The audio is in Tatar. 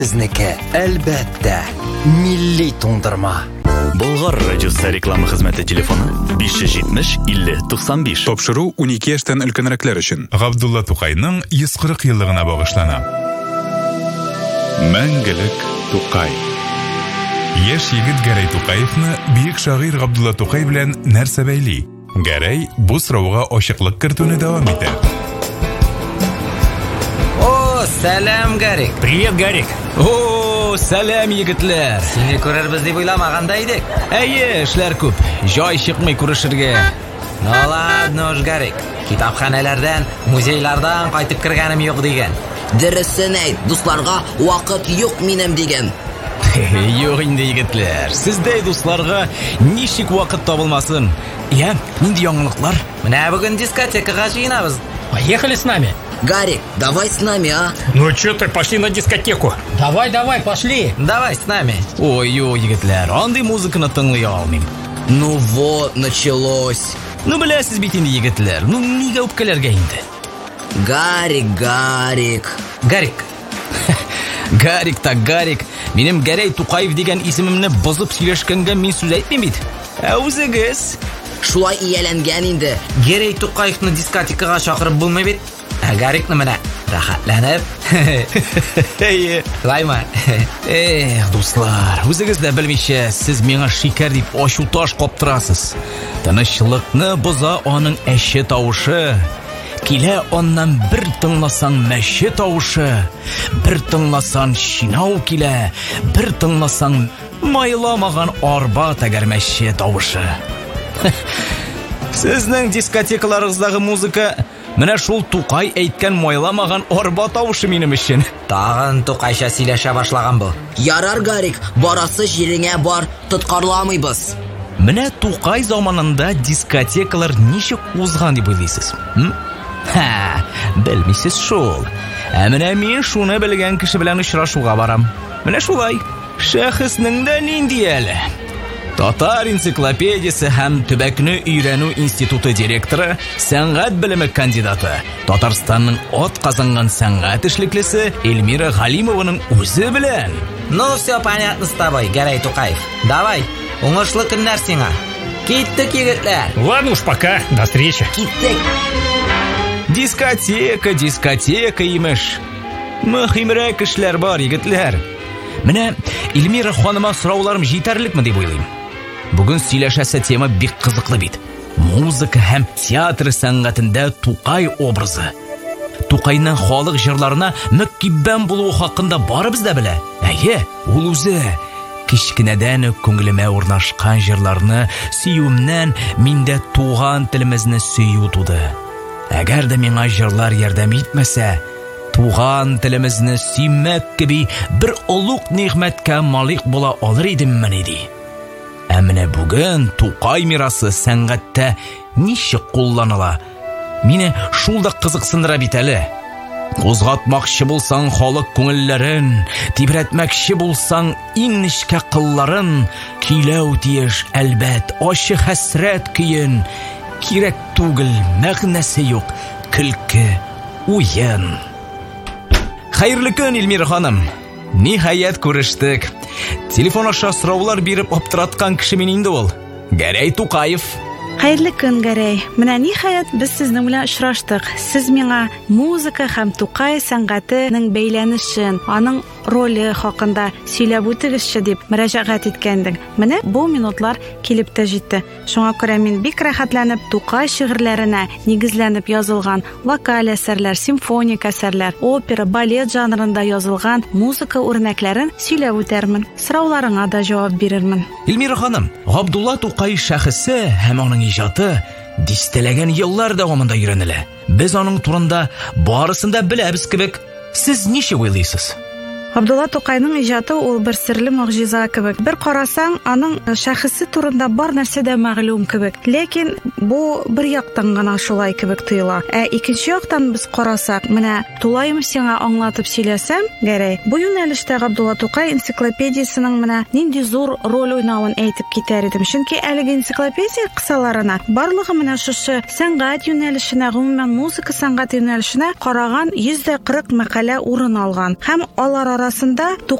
Безнеке, әлбәттә, милли туңдырма. Болгар радиосы реклама хезмәте телефоны 570-50-95. Тапшыру 12 яшьтән өлкәнрәкләр өчен. Габдулла Тукайның 140 еллыгына багышлана. Мәңгелек Тукай. Яшь егет Гәрәй Тукаевны бөек шагыйрь Габдулла Тукай белән нәрсә бәйли? Гәрәй бу сорауга ачыклык кертүне дәвам итә. Сәлам, Гарик. Привет, Гарик. О, сәлам, егетләр. Сине күрербез дип уйламаганда идек. Әйе, эшләр күп. Җай чыкмый күрешергә. Ну ладно, Гарик. Китапханәләрдән, музейлардан кайтып кергәнем юк дигән. Дөресен әйт, дусларга вакыт юк минем дигән. Юк инде, егетләр. Сездәй дусларга ничек вакыт табылмасын? Я, нинди яңалыклар? Менә бүген дискотекага җыенабыз. Поехали с нами. Гарик, давай с нами, а? Ну чё ты, пошли на дискотеку. Давай, пошли. Давай с нами. Ой, егетләр, андый музыканы тыңлый алмыйм. Ну вот, началось. Ну, беләсез бит инде, егетләр. Ну, нигә үпкәләргә инде? Гарик. Гарик так Гарик. Минем Гәрәй Тукаев дигән исемемне бозып сөйләшкәнгә мин сүз әйтмим бит. Ә үзегез? Шулай ияләнгән инде. Гәрәй Тукаевны дискотекага чакырып булмый бит. Ә Гарикны менә рәхәтләнеп. Лайма. Дуслар, үзегез дә белмичә, сез миңа шикәр дип ачу таш каптырасыз. Тынычлыкны боза аның әче тавышы. Килә аннан бер тыңласаң мәче тавышы, бер тыңласаң шинау килә, бер тыңласаң майламаган арба тәгәрмәче тавышы. Сезнең дискотекаларыгыздагы музыка менә шул Тукай әйткән майламаган арба тавышы минем өчен. Тагын Тукайча сөйләшә башлаган бу. Ярар, Гарик, барасы җиреңә бар, тоткарламыйбыз. Менә Тукай заманында дискотекалар ничек узган дип уйлыйсыз? Белмисез шул. Ә менә мин шуны белгән кеше белән очрашуга барам. Менә шулай. Шәхеснең дә нинди әле? Татар энциклопедиясе һәм төбәкне өйрәнү институты директоры, сәнгать белеме кандидаты, Татарстанның ат казанган сәнгать эшлеклесе Эльмира Галимованың үзе белән. Ну, все понятно с тобой, Гәрәй Тукаев. Давай, уңышлы көннәр сиңа. Киттек, егетләр. Ладно уж, пока, до встречи. Киттек. Дискотека имеш. Мөһимрәк эшләр бар, егетләр. Менә Эльмира ханыма сорауларым җитәрлекме дип уйлыйм. Бүген сөйләшәсе тема бик кызыклы бит. Музыка һәм театр сәнгатендә Тукай образы. Тукайның халык җырларына мөкиббән булуы хакында барыбыз да белә. Әйе, ул үзе кичкенәдән үк күңелемә урнашкан җырларны сөюемнән миндә туган телебезне сөю туды. Әгәр дә миңа җырлар ярдәм итмәсә, туган телебезне сөймәк кеби бер олуг нигъмәткә малык була алыр идем мен иде. Ә менә бүген Тукай мирасы сәнгатьтә ничек кулланыла? Мине шул да кызыксындыра бит әле. Кузгатмакчы булсаң халык күңелләрен, тибрәтмәкче булсаң иң нечкә кылларын, киләү тиеш әлбәт ачы хәсрәт көен, кирәк түгел, мәгънәсе юк, көлке, уен. Хәерле көн, Эльмира ханым. Ниһаять күрештек. Телефон аша сораулар биреп аптыраткан кеше мин инде ул. Гәрәй Тукаев. Хәерле көн, Гәрәй. Менә ниһаять без сезнең белән очраштык. Сез миңа музыка һәм Тукай сәнгатенең бәйләнешен, аның роле хакында сөйләп үтегезче дип мөрәҗәгать иткәндең. Менә бу минутлар килеп тә җитте. Шуңа күрә мин бик рәхәтләнеп Тукай шигырьләренә нигезләнеп язылган вокаль әсәрләр, симфоник әсәрләр, опера, балет жанрында язылган музыка үрнәкләрен сөйләп үтәрмен. Сорауларыңа да җавап бирермен. Эльмира ханым, Габдулла Тукай шәхесе һәм аның иҗаты дистәләгән еллар дәвамында өйрәнелә. Без аның турында барысын да беләбез кебек. Сез ничек уйлыйсыз? Габдулла Тукайның иҗаты ул бер серле мөгъҗиза кебек. Бер карасаң, аның шәхесе турында бар нәрсә дә мәгълүм кебек. Ләкин бу бер яктан гына шулай кебек тоела. Ә икенче яктан без карасак, менә тулайым сиңа аңлатып сөйләсәм, Гәрәй, бу юнәлештә Габдулла Тукай энциклопедиясенең менә нинди зур роль уйнавын әйтеп китәр идем. Чөнки әлеге энциклопедия кысаларына барлыгы менә шушы сәнгать юнәлешенә, гомумән музыка сәнгать юнәлешенә караган 140 мәкалә урын алган. Һәм алар арасында